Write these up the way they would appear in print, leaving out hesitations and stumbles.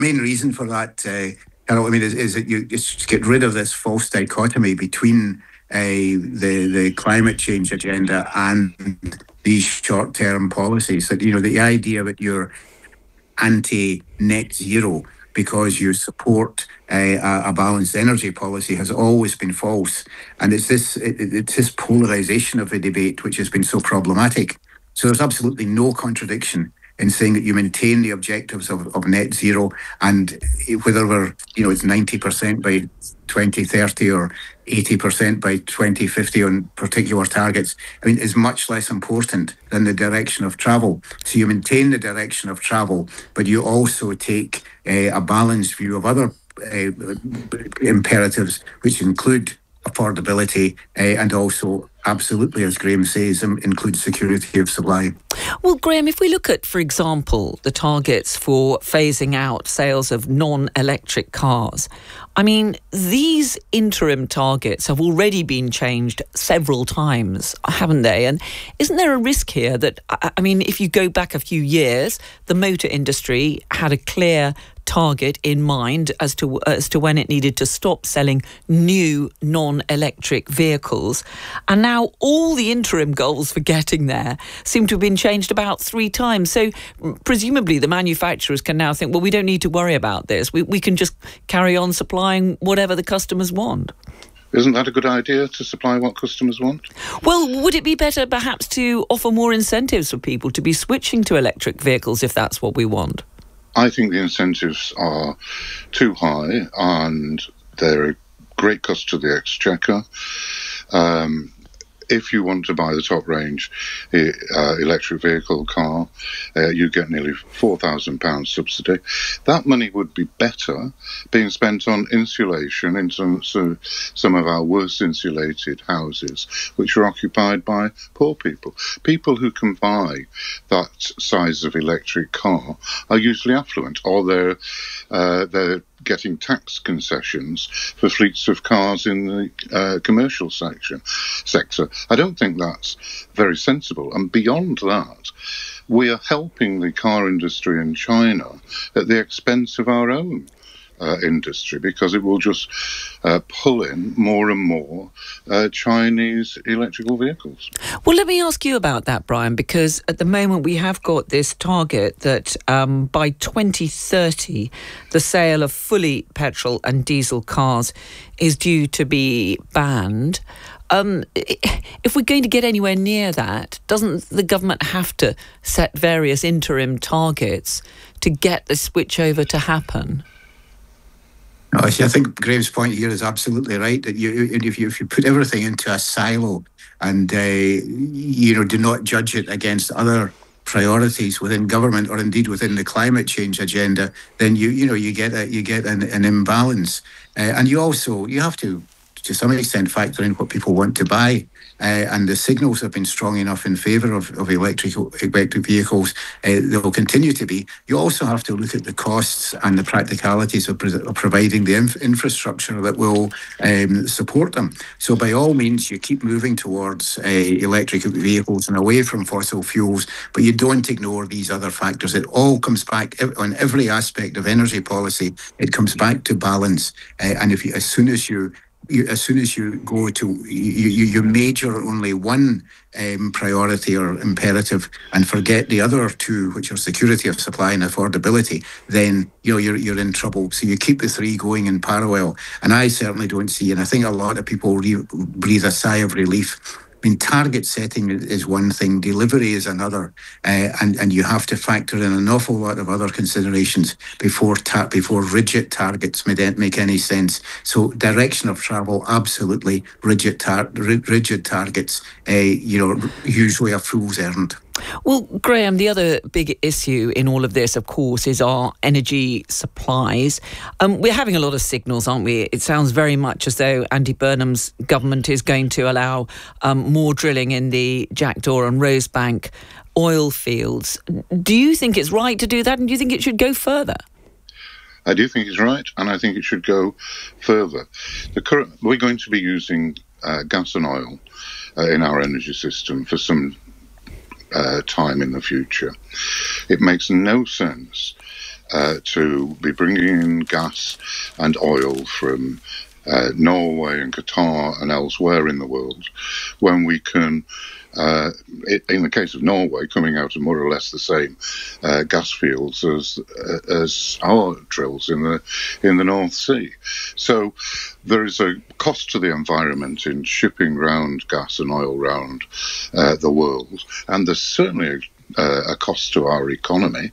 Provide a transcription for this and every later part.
main reason for that, Carol, I mean, is that you just get rid of this false dichotomy between the climate change agenda and these short-term policies. That, the idea that you're anti-net zero because you support a balanced energy policy has always been false. And it's this polarisation of the debate which has been so problematic. So there's absolutely no contradiction in saying that you maintain the objectives of net zero, and whether we're, it's 90% by 2030 or 80% by 2050 on particular targets, I mean, is much less important than the direction of travel. So you maintain the direction of travel, but you also take a balanced view of other imperatives, which include affordability and also, absolutely, as Graham says, includes security of supply. Well, Graham, if we look at, for example, the targets for phasing out sales of non-electric cars, I mean, these interim targets have already been changed several times, haven't they? And isn't there a risk here that, I mean, if you go back a few years, the motor industry had a clear target in mind as to when it needed to stop selling new non-electric vehicles, and now all the interim goals for getting there seem to have been changed about 3 times. So presumably the manufacturers can now think, well, we don't need to worry about this. We can just carry on supplying whatever the customers want. Isn't that a good idea, to supply what customers want? Well, would it be better perhaps to offer more incentives for people to be switching to electric vehicles if that's what we want? I think the incentives are too high and they're a great cost to the exchequer. If you want to buy the top range electric vehicle car, you get nearly £4,000 subsidy. That money would be better being spent on insulation in some of our worst insulated houses, which are occupied by poor people. People who can buy that size of electric car are usually affluent, or they're getting tax concessions for fleets of cars in the commercial sector. I don't think that's very sensible. And beyond that, we are helping the car industry in China at the expense of our own industry, because it will just pull in more and more Chinese electrical vehicles. Well, let me ask you about that, Brian, because at the moment we have got this target that by 2030 the sale of fully petrol and diesel cars is due to be banned. If we're going to get anywhere near that, doesn't the government have to set various interim targets to get the switchover to happen? No, I think Graham's point here is absolutely right, that if you put everything into a silo and do not judge it against other priorities within government or indeed within the climate change agenda, then you get an imbalance, and you have to some extent factor in what people want to buy. And the signals have been strong enough in favour of electric vehicles. They will continue to be. You also have to look at the costs and the practicalities of providing the infrastructure that will support them. So by all means, you keep moving towards electric vehicles and away from fossil fuels, but you don't ignore these other factors. It all comes back on every aspect of energy policy. It comes back to balance. And as soon as you go to you major only one priority or imperative and forget the other two, which are security of supply and affordability, then you're in trouble. So you keep the 3 going in parallel. And I certainly don't see, and I think a lot of people breathe a sigh of relief. I mean, target setting is one thing, delivery is another, and you have to factor in an awful lot of other considerations before rigid targets make any sense. So direction of travel, absolutely. Rigid targets, usually a fool's errand. Well, Graham, the other big issue in all of this, of course, is our energy supplies. We're having a lot of signals, aren't we? It sounds very much as though Andy Burnham's government is going to allow more drilling in the Jackdaw and Rosebank oil fields. Do you think it's right to do that, and do you think it should go further? I do think it's right, and I think it should go further. We're going to be using gas and oil in our energy system for some time in the future. It makes no sense to be bringing in gas and oil from Norway and Qatar and elsewhere in the world, when we can, in the case of Norway, coming out of more or less the same gas fields as our drills in the North Sea. So there is a cost to the environment in shipping round gas and oil round the world, and there's certainly a cost to our economy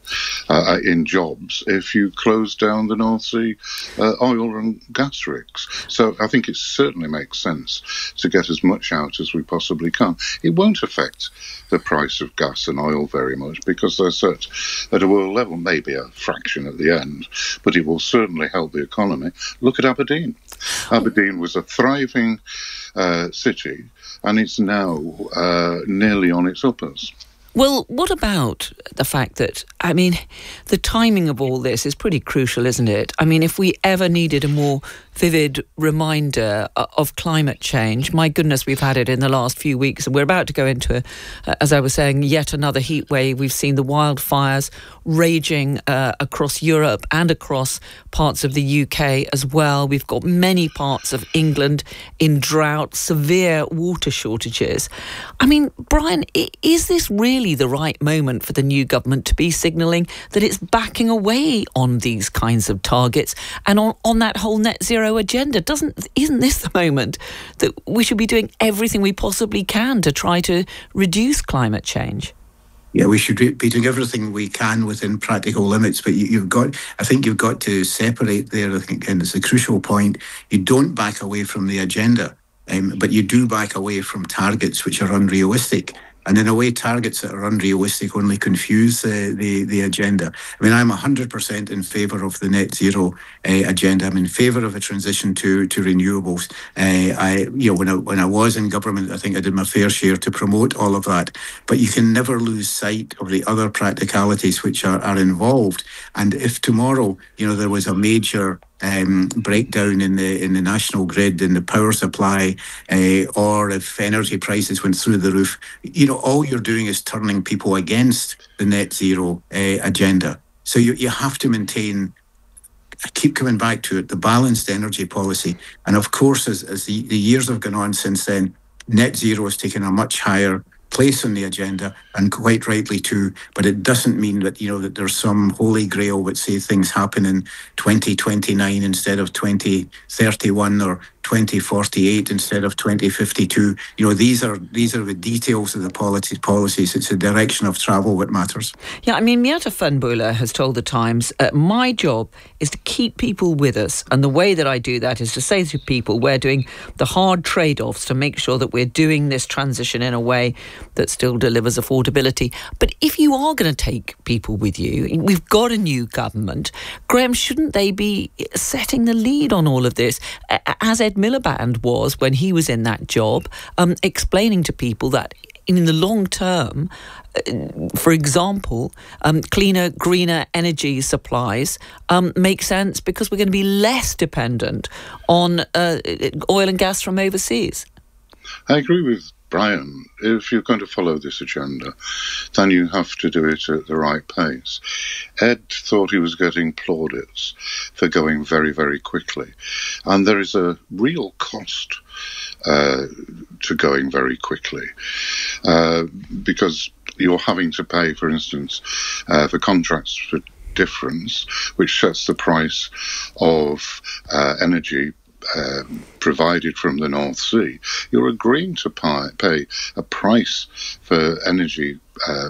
in jobs if you close down the North Sea oil and gas rigs. So I think it certainly makes sense to get as much out as we possibly can. It won't affect the price of gas and oil very much because they're set at a world level, maybe a fraction at the end, but it will certainly help the economy. Look at Aberdeen. Aberdeen was a thriving city, and it's now nearly on its uppers. Well, what about the fact that, I mean, the timing of all this is pretty crucial, isn't it? I mean, if we ever needed a more vivid reminder of climate change, my goodness, we've had it in the last few weeks, and we're about to go into, as I was saying, yet another heat wave. We've seen the wildfires raging across Europe and across parts of the UK as well. We've got many parts of England in drought, severe water shortages. I mean, Brian, is this really the right moment for the new government to be signalling that it's backing away on these kinds of targets and on that whole net zero agenda? Isn't this the moment that we should be doing everything we possibly can to try to reduce climate change? Yeah, we should be doing everything we can within practical limits, but I think you've got to separate there. I think, and it's a crucial point. You don't back away from the agenda, but you do back away from targets which are unrealistic. And in a way, targets that are unrealistic only confuse the agenda. I mean, I'm 100% in favour of the net zero agenda. I'm in favour of a transition to renewables. When I was in government, I think I did my fair share to promote all of that. But you can never lose sight of the other practicalities which are involved. And if tomorrow, there was a major breakdown in the national grid, in the power supply, or if energy prices went through the roof, all you're doing is turning people against the net zero agenda. So you have to maintain, I keep coming back to it, the balanced energy policy. And of course, as the years have gone on since then, net zero has taken a much higher place on the agenda, and quite rightly too, but it doesn't mean that that there's some holy grail that say things happen in 2029 instead of 2031 or 2048 instead of 2052. These are the details of the policies. It's the direction of travel that matters. Yeah, I mean, Mjata Fahnbulleh has told The Times, my job is to keep people with us, and the way that I do that is to say to people we're doing the hard trade-offs to make sure that we're doing this transition in a way that still delivers affordability. But if you are going to take people with you, we've got a new government, Graham, shouldn't they be setting the lead on all of this, as Ed Miliband was when he was in that job, explaining to people that in the long term, for example, cleaner, greener energy supplies make sense because we're going to be less dependent on oil and gas from overseas. I agree with Brian. If you're going to follow this agenda, then you have to do it at the right pace. Ed thought he was getting plaudits for going very, very quickly. And there is a real cost to going very quickly because you're having to pay, for instance, for contracts for difference, which sets the price of energy provided from the North Sea. You're agreeing to pay a price for energy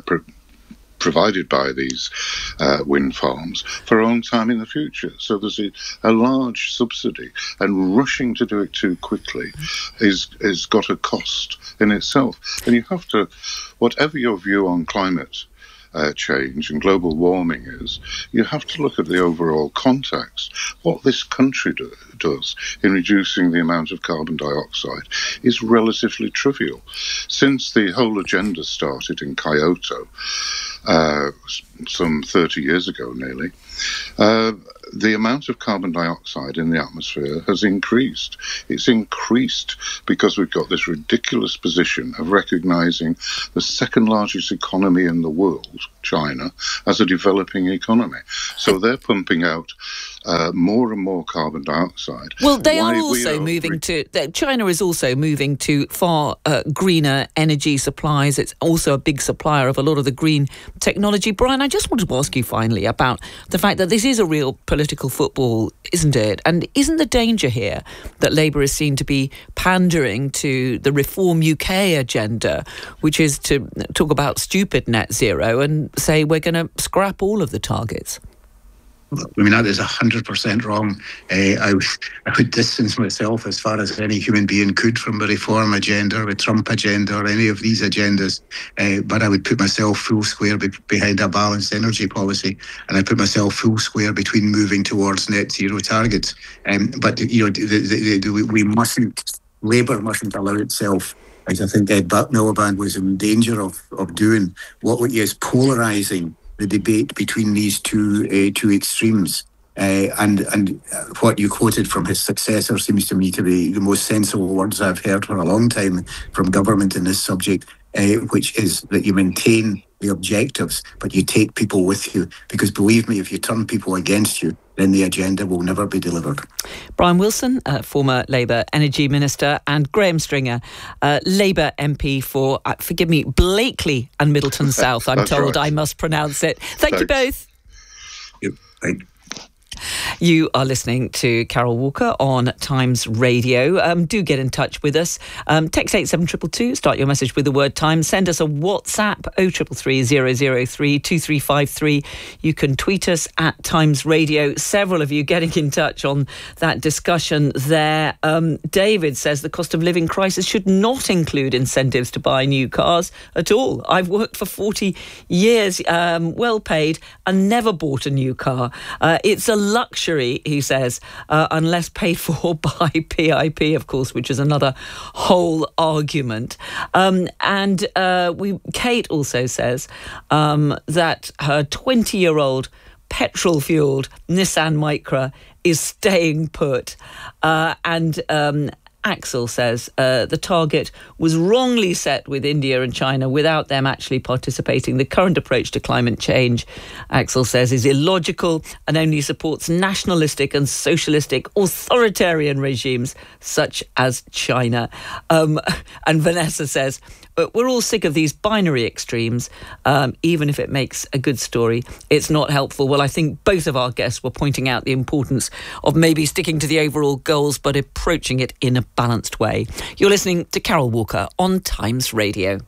provided by these wind farms for a long time in the future. So there's a large subsidy, and rushing to do it too quickly is got a cost in itself. And you have to, whatever your view on climate change and global warming is, you have to look at the overall context. What this country does in reducing the amount of carbon dioxide is relatively trivial. Since the whole agenda started in Kyoto, some 30 years ago nearly, the amount of carbon dioxide in the atmosphere has increased. It's increased because we've got this ridiculous position of recognising the second largest economy in the world, China, as a developing economy. So they're pumping out more and more carbon dioxide. Well, they are also moving to... China is also moving to far greener energy supplies. It's also a big supplier of a lot of the green technology. Brian, I just wanted to ask you finally about the fact that this is a real political football, isn't it? And isn't the danger here that Labour is seen to be pandering to the Reform UK agenda, which is to talk about stupid net zero and say we're going to scrap all of the targets? I mean, that is 100% wrong. I would distance myself as far as any human being could from the Reform agenda, the Trump agenda, or any of these agendas. But I would put myself full square behind a balanced energy policy, and I put myself full square between moving towards net zero targets. But we mustn't. Labour mustn't allow itself, as I think Ed Miliband was in danger of doing, what is polarising the debate between these two extremes. And what you quoted from his successor seems to me to be the most sensible words I've heard for a long time from government in this subject, which is that you maintain the objectives, but you take people with you. Because believe me, if you turn people against you, then the agenda will never be delivered. Brian Wilson, former Labour Energy Minister, and Graham Stringer, Labour MP for, forgive me, Blakely and Middleton South, I'm told right. I must pronounce it. Thank you both. Thank you. You are listening to Carol Walker on Times Radio. Do get in touch with us. Text 87222, start your message with the word Times. Send us a WhatsApp, 0330 003 2353. You can tweet us at Times Radio. Several of you getting in touch on that discussion there. David says the cost of living crisis should not include incentives to buy new cars at all. I've worked for 40 years, well paid, and never bought a new car. It's a luxury, he says, unless paid for by PIP, of course, which is another whole argument. Kate also says that her 20-year-old petrol-fuelled Nissan Micra is staying put. Axel says the target was wrongly set with India and China without them actually participating. The current approach to climate change, Axel says, is illogical and only supports nationalistic and socialistic authoritarian regimes such as China. And Vanessa says, we're all sick of these binary extremes, even if it makes a good story. It's not helpful. Well, I think both of our guests were pointing out the importance of maybe sticking to the overall goals, but approaching it in a balanced way. You're listening to Carol Walker on Times Radio.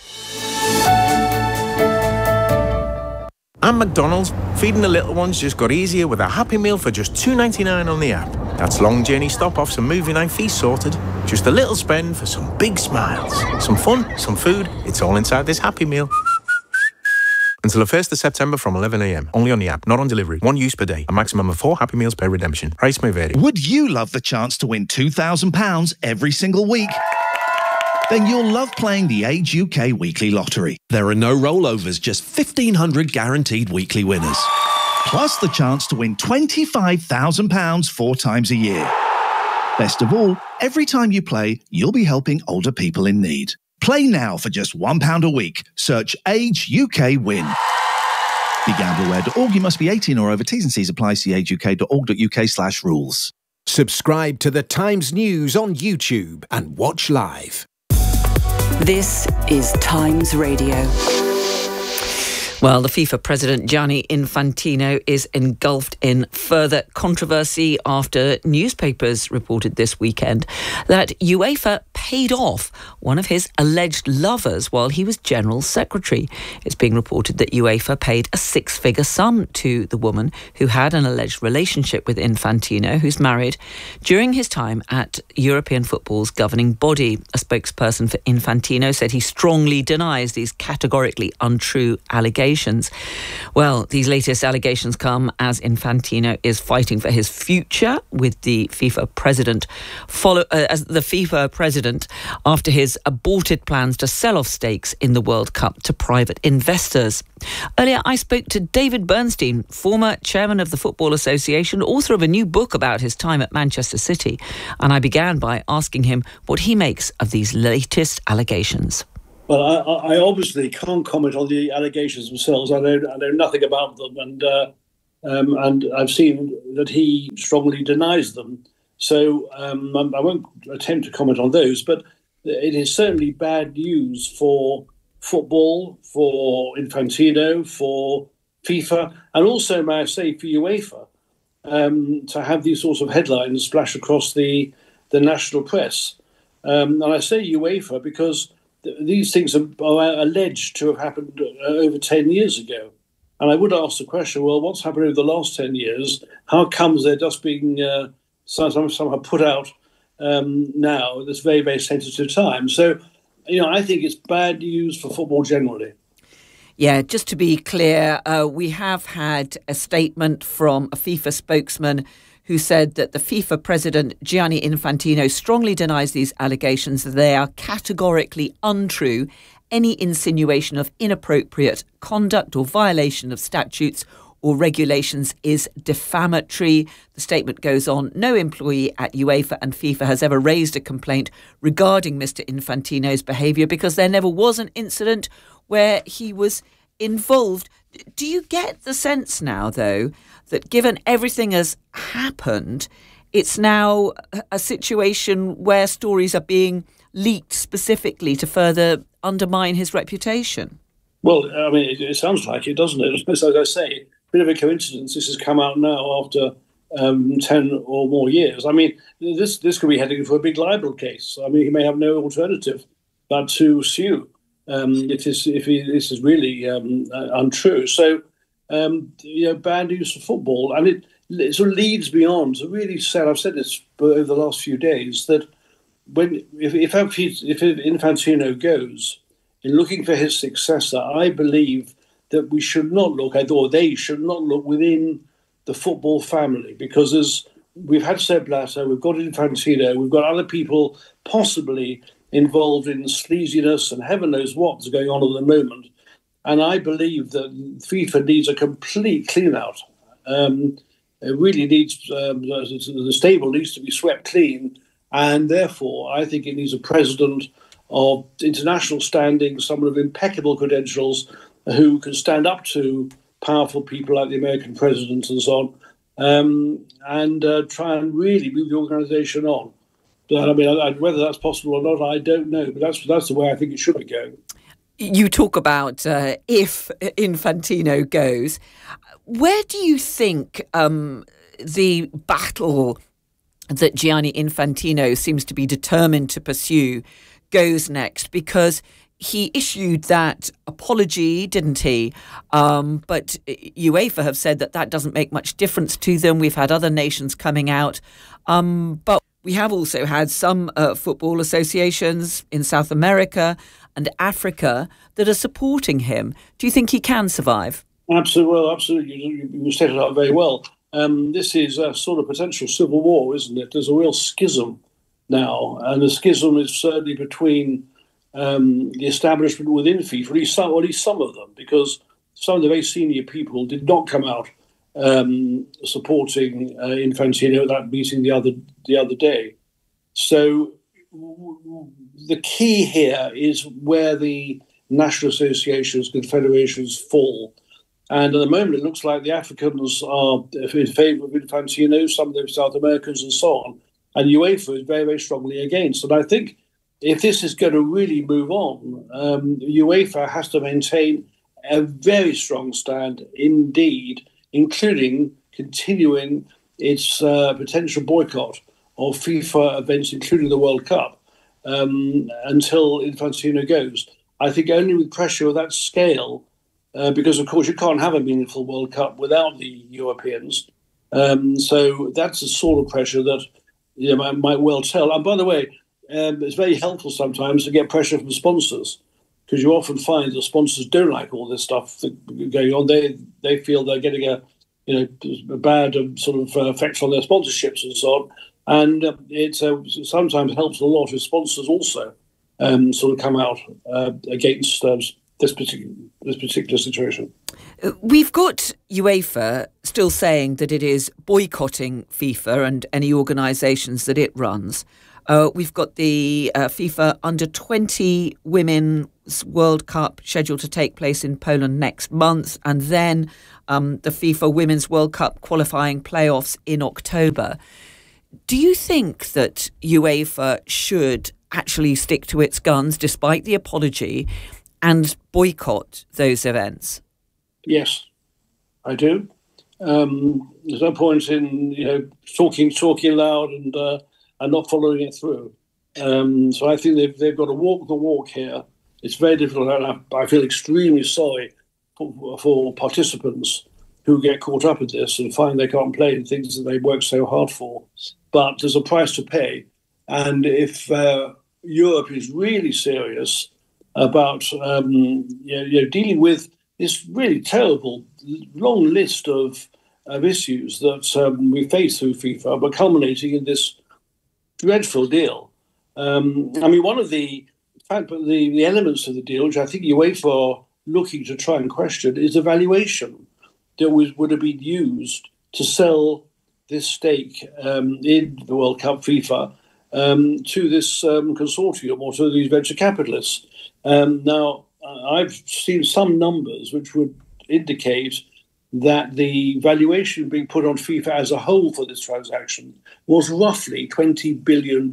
And McDonald's, feeding the little ones just got easier with a Happy Meal for just $2.99 on the app. That's long journey stop-offs and movie night feast sorted. Just a little spend for some big smiles. Some fun, some food, it's all inside this Happy Meal. Until the 1st of September from 11 a.m. Only on the app, not on delivery. One use per day. A maximum of 4 Happy Meals per redemption. Price may vary. Would you love the chance to win £2,000 every single week? Then you'll love playing the Age UK Weekly Lottery. There are no rollovers, just 1,500 guaranteed weekly winners. Plus the chance to win £25,000 4 times a year. Best of all, every time you play, you'll be helping older people in need. Play now for just £1 a week. Search Age UK Win. BeGambleAware.org. You must be 18 or over. T's and C's apply. See ageuk.org.uk/rules. Subscribe to the Times News on YouTube and watch live. This is Times Radio. Well, the FIFA president Gianni Infantino is engulfed in further controversy after newspapers reported this weekend that UEFA paid off one of his alleged lovers while he was General Secretary. It's being reported that UEFA paid a 6-figure sum to the woman who had an alleged relationship with Infantino, who's married, during his time at European football's governing body. A spokesperson for Infantino said he strongly denies these categorically untrue allegations. allegations. Well, these latest allegations come as Infantino is fighting for his future with the FIFA president, as the FIFA president after his aborted plans to sell off stakes in the World Cup to private investors. Earlier, I spoke to David Bernstein, former chairman of the Football Association, author of a new book about his time at Manchester City, and I began by asking him what he makes of these latest allegations. Well, I obviously can't comment on the allegations themselves. I know nothing about them, and I've seen that he strongly denies them. So I won't attempt to comment on those. But it is certainly bad news for football, for Infantino, for FIFA, and also, may I say, for UEFA, to have these sorts of headlines splash across the national press. And I say UEFA because these things are alleged to have happened over 10 years ago. And I would ask the question, well, what's happened over the last 10 years? How comes they're just being somehow put out now at this very, very sensitive time? So, I think it's bad news for football generally. Yeah, just to be clear, we have had a statement from a FIFA spokesman who said that the FIFA president, Gianni Infantino, strongly denies these allegations. They are categorically untrue. Any insinuation of inappropriate conduct or violation of statutes or regulations is defamatory. The statement goes on, no employee at UEFA and FIFA has ever raised a complaint regarding Mr. Infantino's behaviour because there never was an incident where he was involved. Do you get the sense now, though, that given everything has happened, it's now a situation where stories are being leaked specifically to further undermine his reputation? Well, I mean, it sounds like it, doesn't it? As I say, a bit of a coincidence. This has come out now after 10 or more years. I mean, this could be heading for a big libel case. I mean, he may have no alternative but to sue if this is really untrue. So, bad news for football. And it sort of leads me on to really say, I've said this over the last few days, that if Infantino goes in looking for his successor, I believe that we should not look, or they should not look within the football family, because as we've had Sepp Blatter, we've got Infantino, we've got other people possibly involved in sleaziness and heaven knows what's going on at the moment. And I believe that FIFA needs a complete clean-out. It really needs, the stable needs to be swept clean. And therefore, I think it needs a president of international standing, someone of impeccable credentials, who can stand up to powerful people like the American president and so on, and try and really move the organisation on. I mean, whether that's possible or not, I don't know. But that's the way I think it should be going. You talk about if Infantino goes. Where do you think the battle that Gianni Infantino seems to be determined to pursue goes next? Because he issued that apology, didn't he? But UEFA have said that doesn't make much difference to them. We've had other nations coming out. But we have also had some football associations in South America and Africa that are supporting him. Do you think he can survive? Absolutely. Well, absolutely. You set it up very well. This is a sort of potential civil war, isn't it? There's a real schism now, and the schism is certainly between the establishment within FIFA, at least some of them, because some of the very senior people did not come out supporting Infantino at that meeting the other day. So the key here is where the national associations, confederations fall. And at the moment, it looks like the Africans are in favour of Infantino, some of the South Americans and so on. And UEFA is very, very strongly against. And I think if this is going to really move on, UEFA has to maintain a very strong stand indeed, including continuing its potential boycott of FIFA events, including the World Cup, until Infantino goes. I think only with pressure of that scale, because, of course, you can't have a meaningful World Cup without the Europeans. So that's the sort of pressure that might well tell. And by the way, it's very helpful sometimes to get pressure from sponsors, because you often find that sponsors don't like all this stuff going on. They feel they're getting a bad sort of effect on their sponsorships and so on. And it sometimes helps a lot if sponsors also sort of come out against this particular situation. We've got UEFA still saying that it is boycotting FIFA and any organisations that it runs. We've got the FIFA Under-20 Women's World Cup scheduled to take place in Poland next month, and then the FIFA Women's World Cup qualifying playoffs in October. Do you think that UEFA should actually stick to its guns despite the apology and boycott those events? Yes, I do. There's no point in talking loud and not following it through. So I think they've got to walk the walk here. It's very difficult, and I feel extremely sorry for participants who get caught up in this and find they can't play in things that they work so hard for. But there's a price to pay, and if Europe is really serious about dealing with this really terrible long list of issues that we face through FIFA, but culminating in this dreadful deal. One of the elements of the deal, which I think UEFA are looking to try and question, is the valuation that would have been used to sell this stake in the World Cup FIFA to this consortium or to these venture capitalists. Now, I've seen some numbers which would indicate that the valuation being put on FIFA as a whole for this transaction was roughly $20 billion,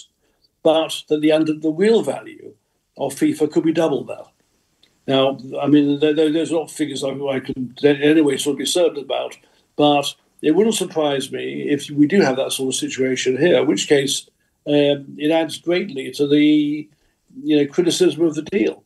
but that the real value of FIFA could be double that. Now, there's not figures I could in any way sort of be certain about, but it wouldn't surprise me if we do have that sort of situation here, in which case it adds greatly to the criticism of the deal.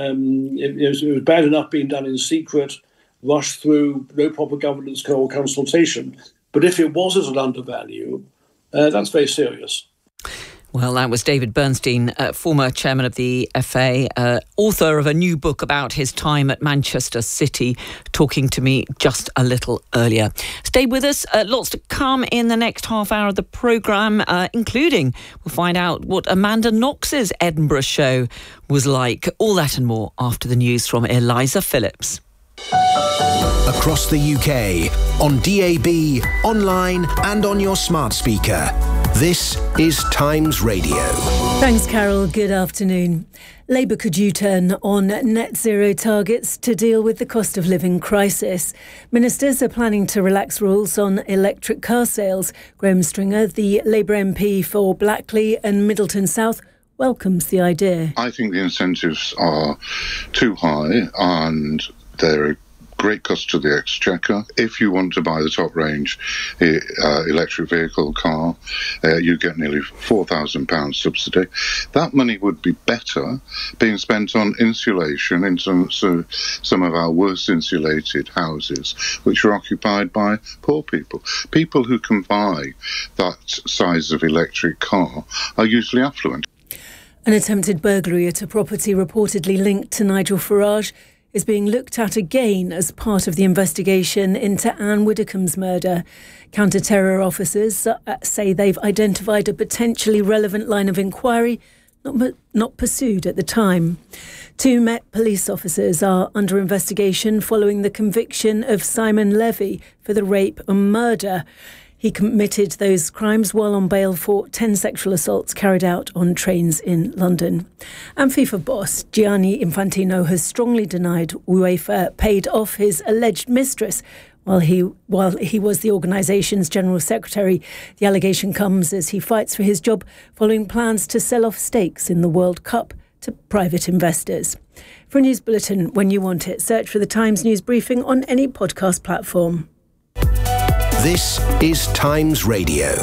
It was bad enough being done in secret, rushed through, no proper governance or consultation. But if it was at an undervalue, that's very serious. Well, that was David Bernstein, former chairman of the FA, author of a new book about his time at Manchester City, talking to me just a little earlier. Stay with us. Lots to come in the next half hour of the programme, including we'll find out what Amanda Knox's Edinburgh show was like. All that and more after the news from Eliza Phillips. Across the UK, on DAB, online and on your smart speaker. This is Times Radio. Thanks, Carol. Good afternoon. Labour could U-turn on net zero targets to deal with the cost of living crisis. Ministers are planning to relax rules on electric car sales. Graham Stringer, the Labour MP for Blackley and Middleton South, welcomes the idea. I think the incentives are too high and they're a great cost to the exchequer. If you want to buy the top range electric vehicle car, you get nearly £4,000 subsidy. That money would be better being spent on insulation in some of our worst insulated houses, which are occupied by poor people. People who can buy that size of electric car are usually affluent. An attempted burglary at a property reportedly linked to Nigel Farage is being looked at again as part of the investigation into Anne Widdecombe's murder. Counter-terror officers say they've identified a potentially relevant line of inquiry not pursued at the time. 2 Met police officers are under investigation following the conviction of Simon Levy for the rape and murder. He committed those crimes while on bail for 10 sexual assaults carried out on trains in London. And FIFA boss Gianni Infantino has strongly denied UEFA paid off his alleged mistress while he was the organisation's general secretary. The allegation comes as he fights for his job following plans to sell off stakes in the World Cup to private investors. For a news bulletin when you want it, search for the Times News Briefing on any podcast platform. This is Times Radio.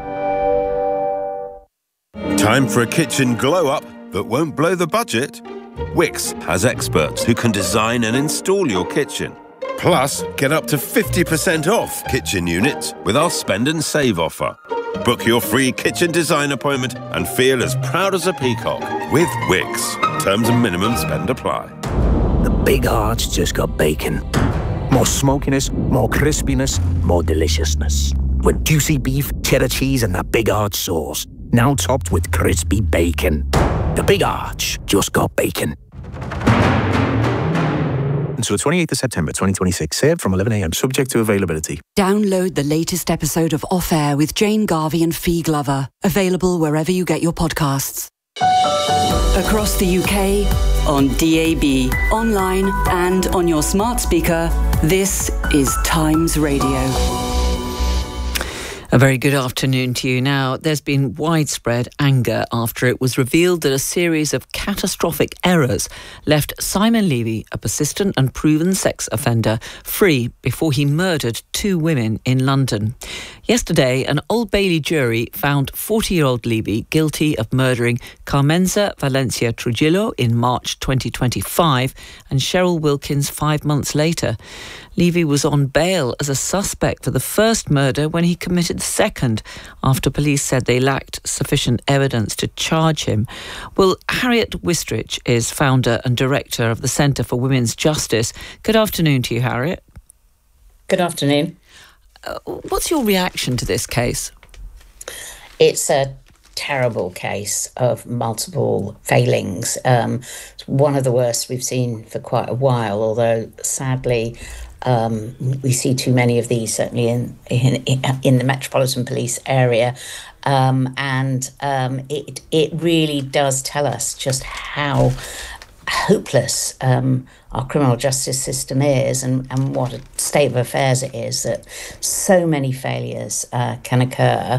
Time for a kitchen glow-up that won't blow the budget? Wix has experts who can design and install your kitchen. Plus, get up to 50% off kitchen units with our Spend and Save offer. Book your free kitchen design appointment and feel as proud as a peacock with Wix. Terms and minimum spend apply. The Big Arch just got bacon. More smokiness, more crispiness, more deliciousness. With juicy beef, cheddar cheese and that Big Arch sauce. Now topped with crispy bacon. The Big Arch just got bacon. Until the 28th of September 2026. Served from 11 a.m. Subject to availability. Download the latest episode of Off Air with Jane Garvey and Fee Glover. Available wherever you get your podcasts. Across the UK, on DAB, online and on your smart speaker, this is Times Radio. A very good afternoon to you. Now, there's been widespread anger after it was revealed that a series of catastrophic errors left Simon Levy, a persistent and proven sex offender, free before he murdered 2 women in London. Yesterday, an Old Bailey jury found 40-year-old Levy guilty of murdering Carmenza Valencia Trujillo in March 2025 and Cheryl Wilkins 5 months later. Levy was on bail as a suspect for the first murder when he committed the second, after police said they lacked sufficient evidence to charge him. Well, Harriet Wistrich is founder and director of the Centre for Women's Justice. Good afternoon to you, Harriet. Good afternoon. What's your reaction to this case? It's a terrible case of multiple failings. It's one of the worst we've seen for quite a while, although sadly we see too many of these, certainly in the Metropolitan Police area. It really does tell us just how hopeless our criminal justice system is and what a state of affairs it is, that so many failures can occur.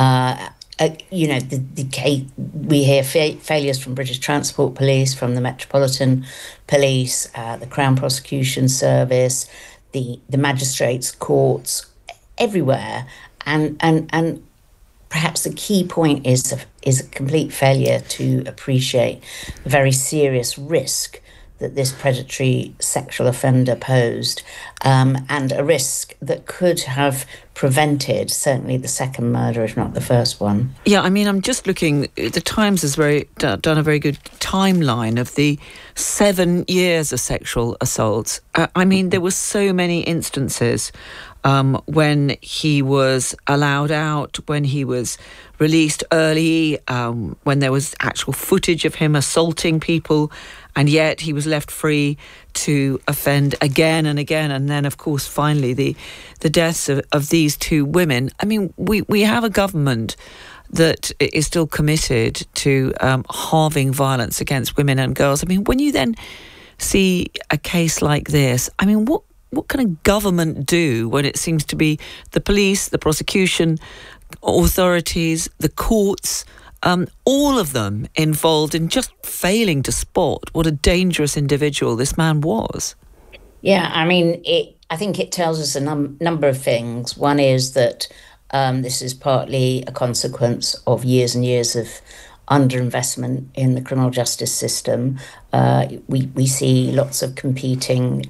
We hear failures from British Transport Police, from the Metropolitan Police, the Crown Prosecution Service, the magistrates' courts, everywhere, and perhaps the key point is a complete failure to appreciate the very serious risk that this predatory sexual offender posed, and a risk that could have prevented certainly the second murder, if not the first one. Yeah, I mean, I'm just looking, the Times has done a very good timeline of the 7 years of sexual assaults. I mean, there were so many instances when he was allowed out, when he was released early, when there was actual footage of him assaulting people, and yet he was left free to offend again and again. And then, of course, finally, the deaths of these 2 women. I mean, we have a government that is still committed to halving violence against women and girls. I mean, when you then see a case like this, I mean, what can a government do when it seems to be the police, the prosecution, authorities, the courts, all of them involved in just failing to spot what a dangerous individual this man was? Yeah, I mean, I think it tells us a number of things. One is that this is partly a consequence of years and years of underinvestment in the criminal justice system. We see lots of competing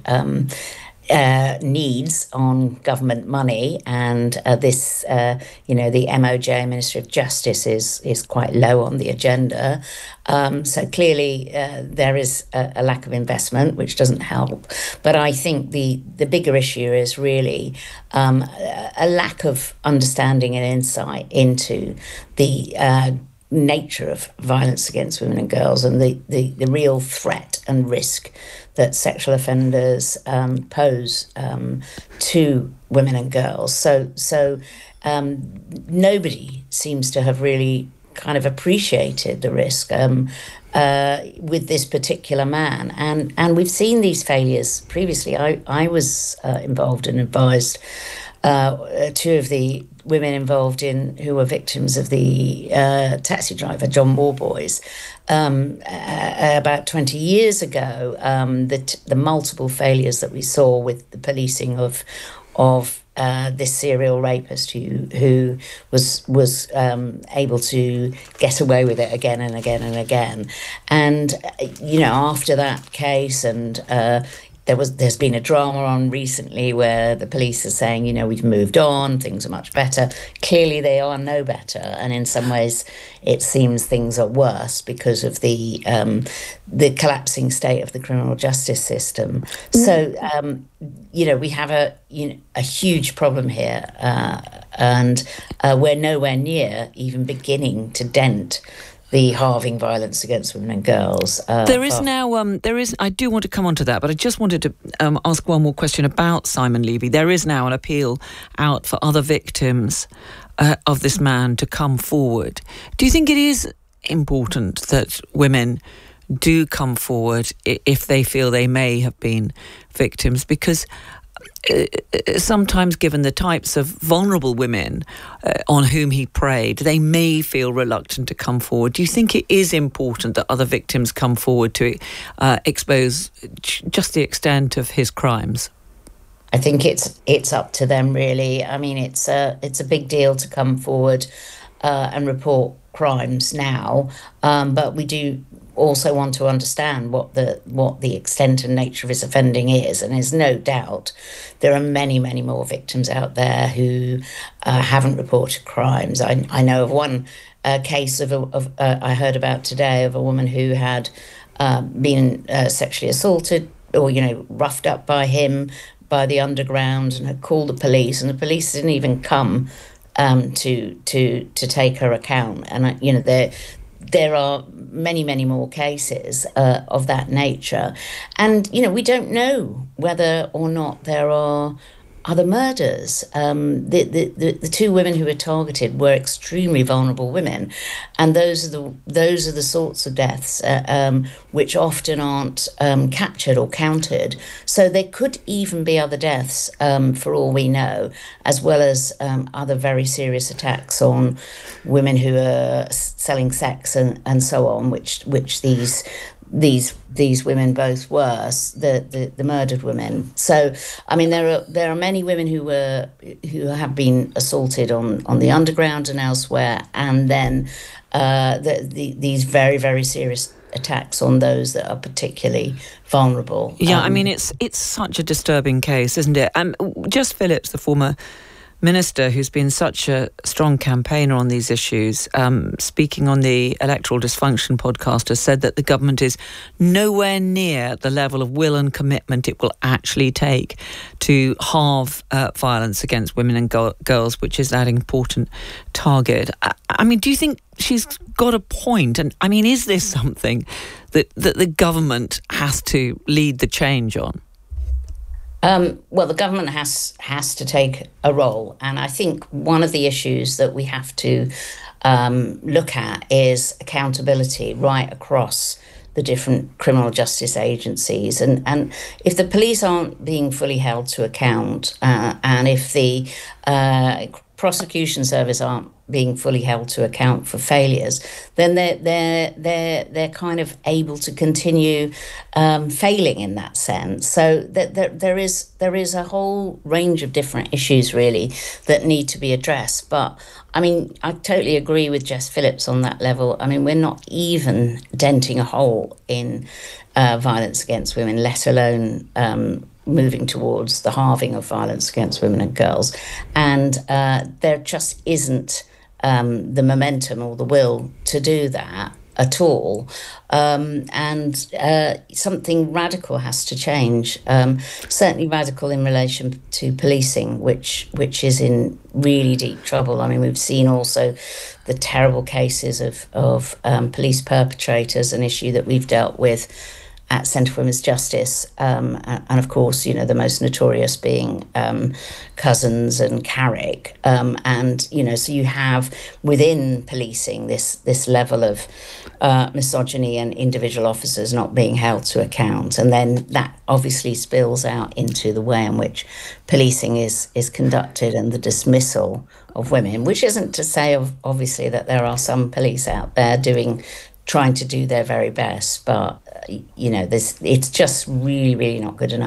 needs on government money, and the MOJ, Ministry of Justice, is quite low on the agenda. So clearly there is a lack of investment, which doesn't help. But I think the bigger issue is really a lack of understanding and insight into the nature of violence against women and girls, and the real threat and risk that sexual offenders pose to women and girls. So nobody seems to have really kind of appreciated the risk with this particular man. And we've seen these failures previously. I was involved and advised 2 of the women involved who were victims of the taxi driver John Warboys about 20 years ago. The multiple failures that we saw with the policing of this serial rapist who was able to get away with it again and again and again. And after that case and there's been a drama on recently where the police are saying, we've moved on, things are much better. Clearly they are no better, and in some ways it seems things are worse because of the collapsing state of the criminal justice system. So we have a huge problem here, and we're nowhere near even beginning to dent the halving violence against women and girls. There is now, I do want to come on to that, but I just wanted to ask one more question about Simon Levy. There is now an appeal out for other victims of this man to come forward. Do you think it is important that women do come forward if they feel they may have been victims? Because sometimes, given the types of vulnerable women on whom he preyed, they may feel reluctant to come forward. Do you think it is important that other victims come forward to expose just the extent of his crimes? I think it's up to them, really. I mean, it's a big deal to come forward and report crimes now, but we do also want to understand what the extent and nature of his offending is, and there's no doubt there are many more victims out there who haven't reported crimes. I know of one case of I heard about today of a woman who had been sexually assaulted or roughed up by him by the underground and had called the police, and the police didn't even come to take her account. And there are many more cases of that nature. And, we don't know whether or not there are other murders. The two women who were targeted were extremely vulnerable women. And those are the sorts of deaths which often aren't captured or counted. So there could even be other deaths, for all we know, as well as other very serious attacks on women who are selling sex and so on, which these women both were, the murdered women. So, I mean, there are many women who have been assaulted on the underground and elsewhere, and then these very serious attacks on those that are particularly vulnerable. Yeah, I mean, it's such a disturbing case, isn't it? Jess Phillips, the former minister who's been such a strong campaigner on these issues, speaking on the Electoral Dysfunction podcast, has said that the government is nowhere near the level of will and commitment it will actually take to halve violence against women and girls, which is that important target. I mean, do you think she's got a point? And I mean, is this something that the government has to lead the change on? Well, the government has to take a role, and I think one of the issues that we have to look at is accountability right across the different criminal justice agencies. And if the police aren't being fully held to account, and if the prosecution service aren't being fully held to account for failures, then they're kind of able to continue failing in that sense. So there is a whole range of different issues really that need to be addressed. But I mean, I totally agree with Jess Phillips on that level. I mean, we're not even denting a hole in violence against women, let alone moving towards the halving of violence against women and girls. And there just isn't the momentum or the will to do that at all. And something radical has to change, certainly radical in relation to policing, which is in really deep trouble. I mean, we've seen also the terrible cases of police perpetrators, an issue that we've dealt with at Centre for Women's Justice, and of course, the most notorious being Cousins and Carrick, and so you have within policing this level of misogyny and individual officers not being held to account, and then that obviously spills out into the way in which policing is conducted and the dismissal of women, which isn't to say obviously that there are some police out there trying to do their very best, but it's just really not good enough.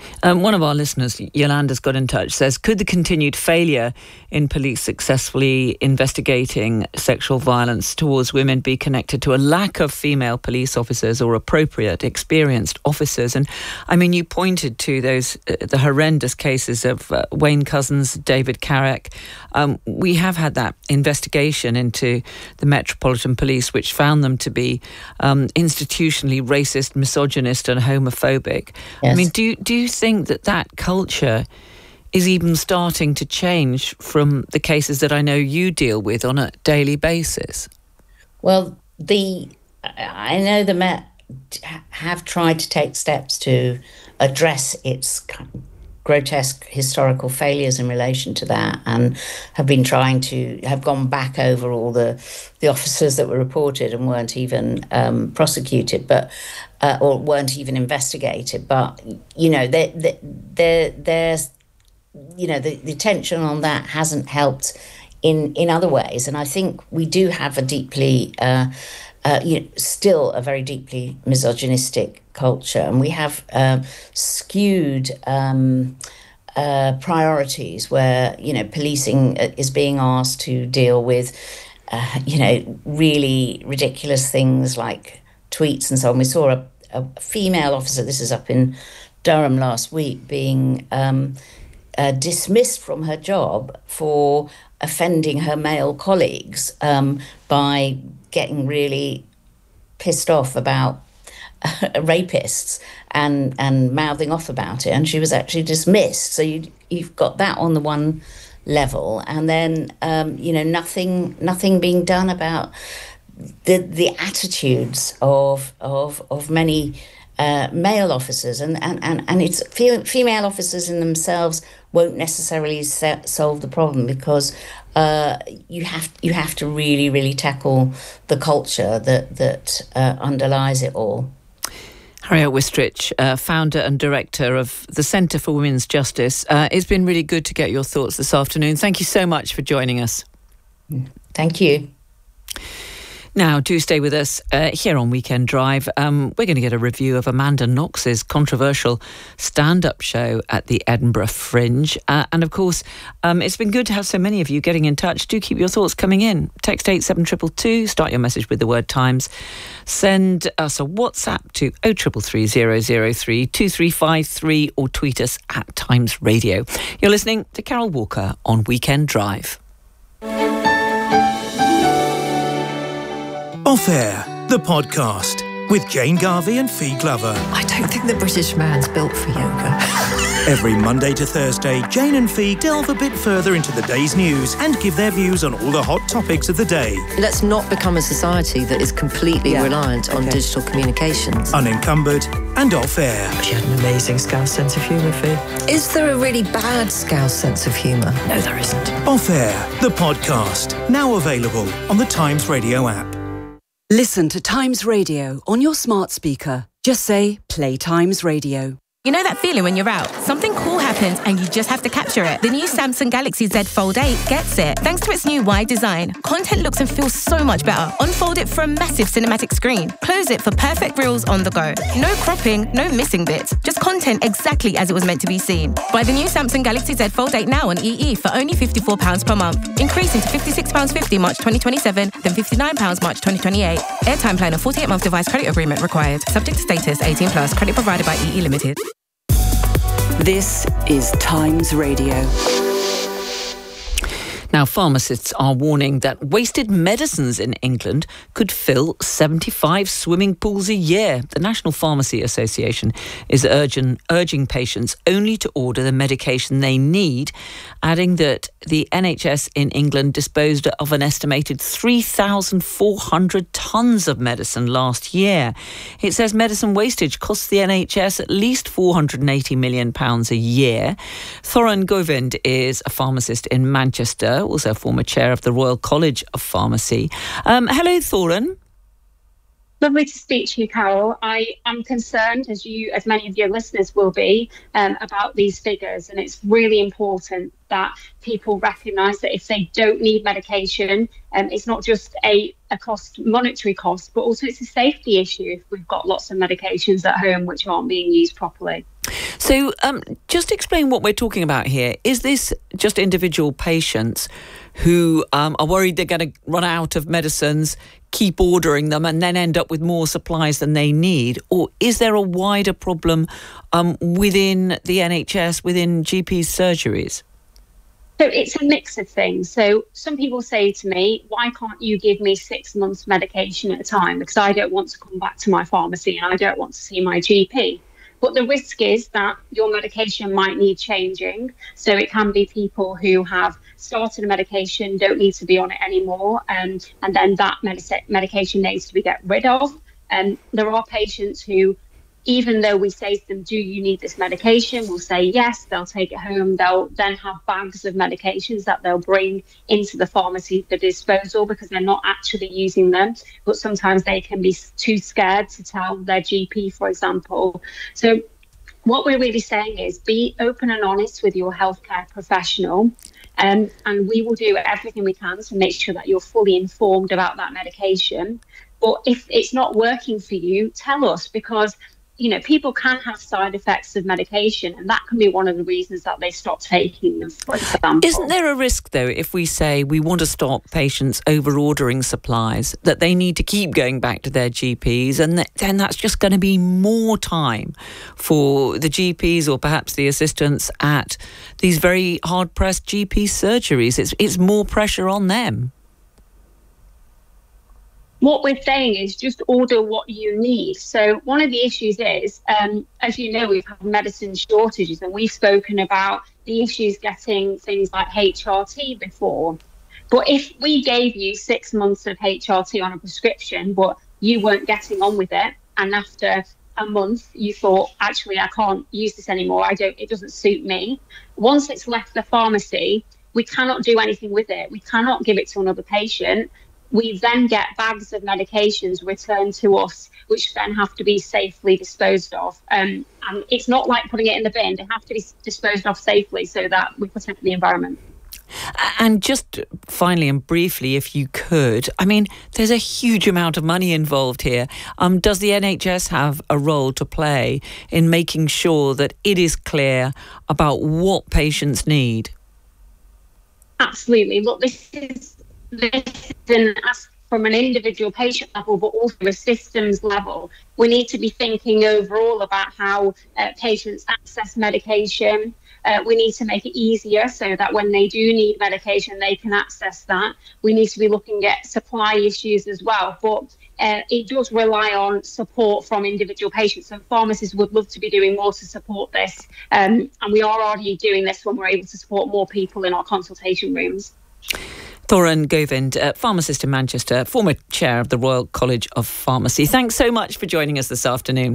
One of our listeners, Yolanda's got in touch, says, could the continued failure in police successfully investigating sexual violence towards women be connected to a lack of female police officers or appropriate, experienced officers? And I mean, you pointed to those, the horrendous cases of Wayne Couzens, David Carrick. We have had that investigation into the Metropolitan Police, which found them to be institutionally racist, misogynist and homophobic. Yes. I mean, do you think that culture is even starting to change from the cases that I know you deal with on a daily basis? Well, I know the Met have tried to take steps to address its grotesque historical failures in relation to that, and have gone back over all the officers that were reported and weren't even prosecuted, or weren't even investigated. But there's the attention on that hasn't helped in other ways, and I think we do have a deeply still a very deeply misogynistic culture, and we have skewed priorities where policing is being asked to deal with really ridiculous things like tweets and so on. We saw a female officer, this is up in Durham last week, being dismissed from her job for offending her male colleagues by getting really pissed off about rapists and mouthing off about it, and she was actually dismissed. So you've got that on the one level, and then nothing being done about the attitudes of many male officers, and it's female officers in themselves won't necessarily solve the problem, because you have to really, really tackle the culture that underlies it all. Harriet Wistrich, founder and director of the Centre for Women's Justice. It's been really good to get your thoughts this afternoon. Thank you so much for joining us. Thank you. Now, do stay with us here on Weekend Drive. We're going to get a review of Amanda Knox's controversial stand-up show at the Edinburgh Fringe. And of course, it's been good to have so many of you getting in touch. Do keep your thoughts coming in. Text 87222, start your message with the word Times. Send us a WhatsApp to 033003 2353 or tweet us at Times Radio. You're listening to Carol Walker on Weekend Drive. Off Air, the podcast with Jane Garvey and Fee Glover. I don't think the British man's built for yoga. Every Monday to Thursday, Jane and Fee delve a bit further into the day's news and give their views on all the hot topics of the day. Let's not become a society that is completely reliant on digital communications. Unencumbered and off air. She had an amazing Scouse sense of humour, Fee. Is there a really bad Scouse sense of humour? No, there isn't. Off Air, the podcast, now available on the Times Radio app. Listen to Times Radio on your smart speaker. Just say, play Times Radio. You know that feeling when you're out? Something cool happens and you just have to capture it. The new Samsung Galaxy Z Fold 8 gets it. Thanks to its new wide design, content looks and feels so much better. Unfold it for a massive cinematic screen. Close it for perfect reels on the go. No cropping, no missing bits. Just content exactly as it was meant to be seen. Buy the new Samsung Galaxy Z Fold 8 now on EE for only £54 per month. Increasing to £56.50 March 2027, then £59 March 2028. Airtime plan and 48-month device credit agreement required. Subject to status, 18+. Credit provided by EE Limited. This is Times Radio. Now, pharmacists are warning that wasted medicines in England could fill 75 swimming pools a year. The National Pharmacy Association is urging patients only to order the medication they need, adding that the NHS in England disposed of an estimated 3,400 tonnes of medicine last year. It says medicine wastage costs the NHS at least £480 million a year. Thoran Govind is a pharmacist in Manchester, also former chair of the Royal College of Pharmacy. Hello, Thoran. Lovely to speak to you, Carol. I am concerned, as many of your listeners will be, about these figures, and it's really important that people recognise that if they don't need medication, it's not just a monetary cost, but also it's a safety issue if we've got lots of medications at home which aren't being used properly. So just explain what we're talking about here. Is this just individual patients who are worried they're going to run out of medicines, keep ordering them and then end up with more supplies than they need? Or is there a wider problem within the NHS, within GP surgeries? So it's a mix of things. So some people say to me, why can't you give me 6 months medication at a time? Because I don't want to come back to my pharmacy and I don't want to see my GP. But the risk is that your medication might need changing. So it can be people who have started a medication, don't need to be on it anymore, and then that medication needs to be get rid of. And there are patients who, even though we say to them, do you need this medication? We'll say yes, they'll take it home. They'll then have bags of medications that they'll bring into the pharmacy for disposal because they're not actually using them. But sometimes they can be too scared to tell their GP, for example. So what we're really saying is be open and honest with your healthcare professional. And we will do everything we can to make sure that you're fully informed about that medication. But if it's not working for you, tell us, because people can have side effects of medication, and that can be one of the reasons that they stop taking them, for example. Isn't there a risk, though, if we say we want to stop patients over-ordering supplies, that they need to keep going back to their GPs, and then that's just going to be more time for the GPs or perhaps the assistants at these very hard-pressed GP surgeries? It's more pressure on them. What we're saying is just order what you need. So one of the issues is, as you know, we've had medicine shortages, and we've spoken about the issues getting things like HRT before. But if we gave you 6 months of HRT on a prescription, but you weren't getting on with it, and after a month you thought, actually, I can't use this anymore, it doesn't suit me. Once it's left the pharmacy, we cannot do anything with it. We cannot give it to another patient. We then get bags of medications returned to us, which then have to be safely disposed of. And it's not like putting it in the bin. They have to be disposed of safely so that we protect the environment. And just finally and briefly, if you could, there's a huge amount of money involved here. Does the NHS have a role to play in making sure that it is clear about what patients need? Absolutely. Look, this is from an individual patient level, but also a systems level. We need to be thinking overall about how patients access medication. We need to make it easier so that when they do need medication, they can access that. We need to be looking at supply issues as well. But it does rely on support from individual patients, and pharmacists would love to be doing more to support this. And we are already doing this when we're able to support more people in our consultation rooms. Thoran Govind, pharmacist in Manchester, former chair of the Royal College of Pharmacy. Thanks so much for joining us this afternoon.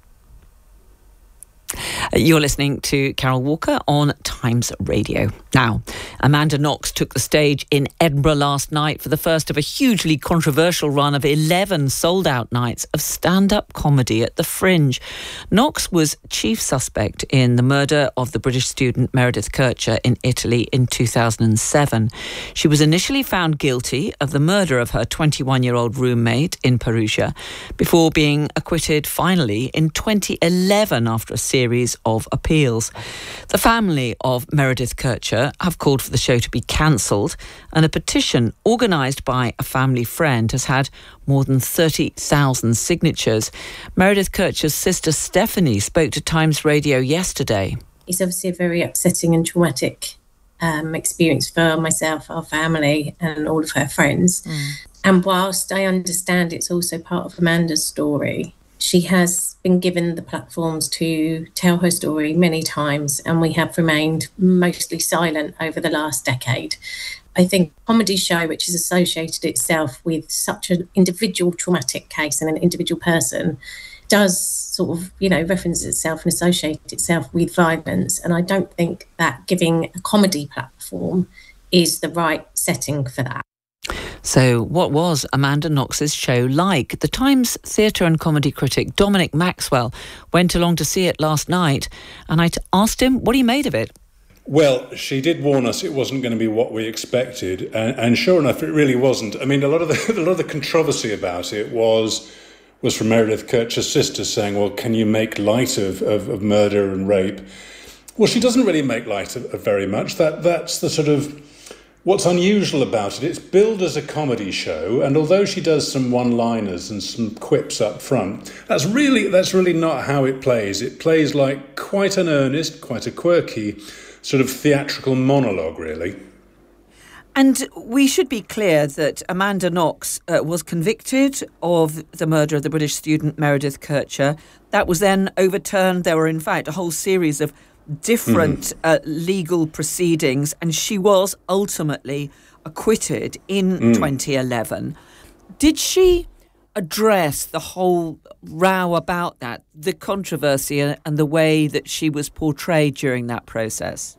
You're listening to Carol Walker on Times Radio. Now, Amanda Knox took the stage in Edinburgh last night for the first of a hugely controversial run of 11 sold-out nights of stand-up comedy at the Fringe. Knox was chief suspect in the murder of the British student Meredith Kercher in Italy in 2007. She was initially found guilty of the murder of her 21-year-old roommate in Perugia before being acquitted finally in 2011 after a series of appeals. The family of Meredith Kercher have called for the show to be cancelled, and a petition organised by a family friend has had more than 30,000 signatures. Meredith Kercher's sister Stephanie spoke to Times Radio yesterday. It's obviously a very upsetting and traumatic experience for myself, our family and all of her friends. And whilst I understand it's also part of Amanda's story, she has been given the platforms to tell her story many times, and we have remained mostly silent over the last decade. I think a comedy show which has associated itself with such an individual traumatic case and an individual person does sort of, reference itself and associate itself with violence. And I don't think that giving a comedy platform is the right setting for that. So what was Amanda Knox's show like? The Times theatre and comedy critic Dominic Maxwell went along to see it last night, and I asked him what he made of it. Well, she did warn us it wasn't going to be what we expected, and sure enough, it really wasn't. I mean, a lot of the controversy about it was was from Meredith Kercher's sister saying, well, can you make light of murder and rape? Well, she doesn't really make light of very much. That's the sort of what's unusual about it. It's billed as a comedy show, and although she does some one-liners and some quips up front, that's really not how it plays. It plays like quite an earnest, quite a quirky sort of theatrical monologue, really. And we should be clear that Amanda Knox was convicted of the murder of the British student Meredith Kercher. That was then overturned. There were, in fact, a whole series of different legal proceedings, and she was ultimately acquitted in 2011. Did she address the whole row about that, the controversy and the way that she was portrayed during that process?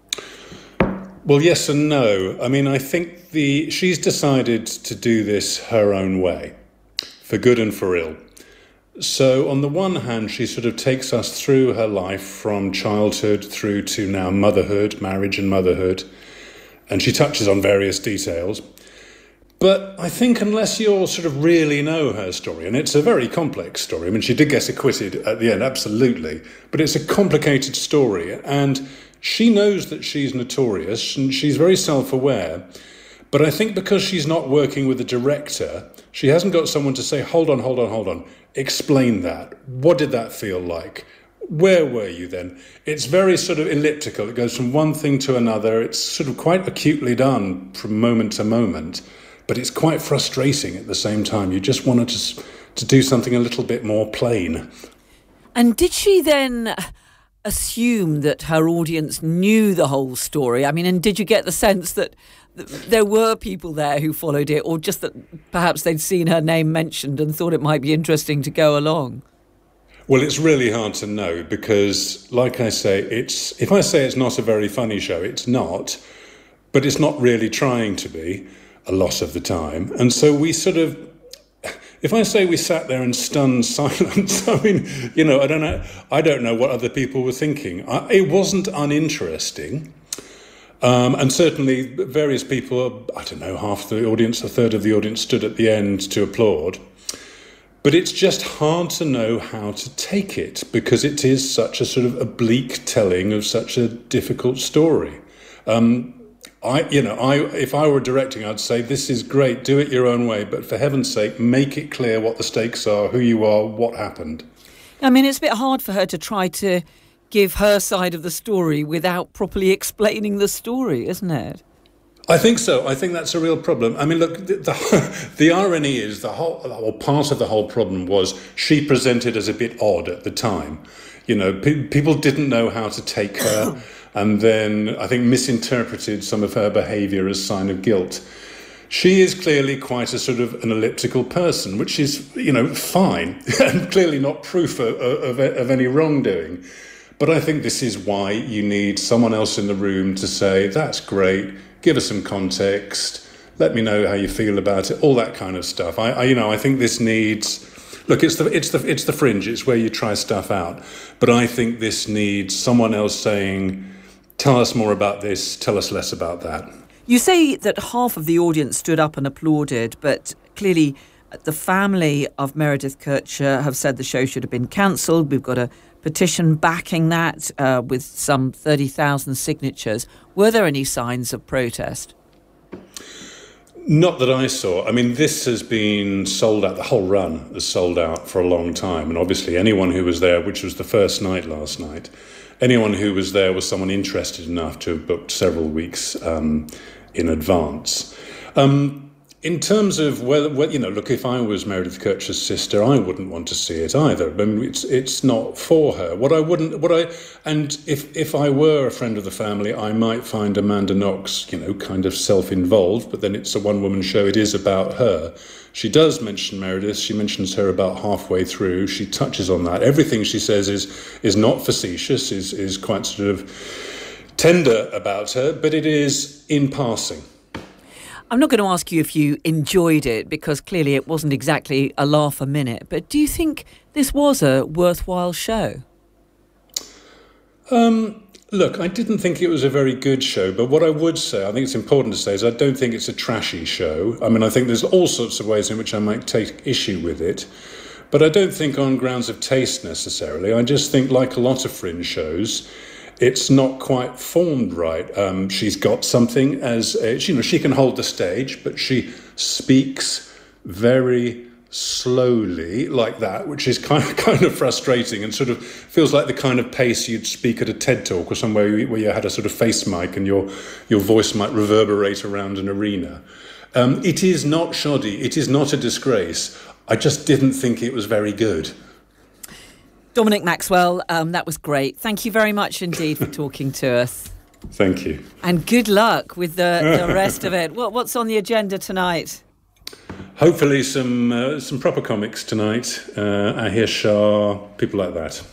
Well, yes and no. I mean, I think she's decided to do this her own way, for good and for ill. So on the one hand, she sort of takes us through her life from childhood through to now motherhood, marriage and motherhood, and she touches on various details. But I think unless you sort of really know her story, and it's a very complex story, I mean, she did get acquitted at the end, absolutely, but it's a complicated story, and she knows that she's notorious and she's very self-aware. But I think because she's not working with a director, she hasn't got someone to say, hold on, explain that. What did that feel like? Where were you then? It's very sort of elliptical. It goes from one thing to another. It's sort of quite acutely done from moment to moment, but it's quite frustrating at the same time. You just wanted to do something a little bit more plain. And did she then assume that her audience knew the whole story? I mean, and did you get the sense that there were people there who followed it, or just that perhaps they'd seen her name mentioned and thought it might be interesting to go along? Well, it's really hard to know because, like I say, if I say it's not a very funny show, it's not, but it's not really trying to be a lot of the time. And so we sort of, if I say we sat there in stunned silence, I mean, you know, I don't know what other people were thinking. It wasn't uninteresting. And certainly various people, I don't know, half the audience, a third of the audience stood at the end to applaud. But it's just hard to know how to take it because it is such a sort of oblique telling of such a difficult story. If I were directing, I'd say, this is great, do it your own way, but for heaven's sake, make it clear what the stakes are, who you are, what happened. I mean, it's a bit hard for her to try to give her side of the story without properly explaining the story, isn't it? I think so. I think that's a real problem. I mean, look, the irony is part of the whole problem was she presented as a bit odd at the time. You know, people didn't know how to take her and then I think misinterpreted some of her behaviour as sign of guilt. She is clearly quite a sort of an elliptical person, which is, you know, fine and clearly not proof of any wrongdoing. But I think this is why you need someone else in the room to say, that's great, give us some context, let me know how you feel about it, all that kind of stuff. I think this needs, look, it's the fringe, it's where you try stuff out. But I think this needs someone else saying, tell us more about this, tell us less about that. You say that half of the audience stood up and applauded, but clearly the family of Meredith Kercher have said the show should have been cancelled. We've got a petition backing that with some 30,000 signatures. Were there any signs of protest? Not that I saw. I mean, this has been sold out. The whole run is sold out for a long time. And obviously anyone who was there, which was the first night last night, anyone who was there was someone interested enough to have booked several weeks in advance. In terms of whether, you know, look, if I was Meredith Kercher's sister, I wouldn't want to see it either. I mean, it's not for her. And if I were a friend of the family, I might find Amanda Knox, you know, kind of self-involved, but then it's a one-woman show. It is about her. She does mention Meredith. She mentions her about halfway through. She touches on that. Everything she says is not facetious, is quite sort of tender about her, but it is in passing. I'm not going to ask you if you enjoyed it, because clearly it wasn't exactly a laugh a minute, but do you think this was a worthwhile show? Look, I didn't think it was a very good show, but what I would say, I think it's important to say, is I don't think it's a trashy show. I mean, I think there's all sorts of ways in which I might take issue with it, But I don't think on grounds of taste necessarily. I just think, like a lot of Fringe shows, it's not quite formed right. She's got something she can hold the stage, but she speaks very slowly like that, which is kind of frustrating and sort of feels like the kind of pace you'd speak at a TED Talk or somewhere where you had a sort of face mic and your voice might reverberate around an arena. It is not shoddy. It is not a disgrace. I just didn't think it was very good. Dominic Maxwell, that was great. Thank you very much indeed for talking to us. Thank you. And good luck with the rest of it. What's on the agenda tonight? Hopefully some proper comics tonight. Ahir Shah, people like that.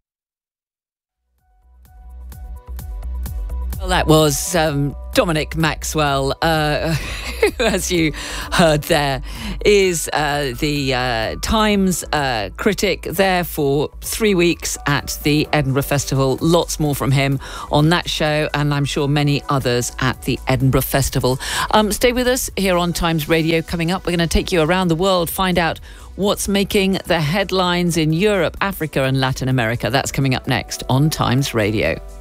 Well, that was Dominic Maxwell, who, as you heard there, is the Times critic there for 3 weeks at the Edinburgh Festival. Lots more from him on that show, and I'm sure many others at the Edinburgh Festival. Stay with us here on Times Radio. Coming up, we're going to take you around the world, find out what's making the headlines in Europe, Africa and Latin America. That's coming up next on Times Radio.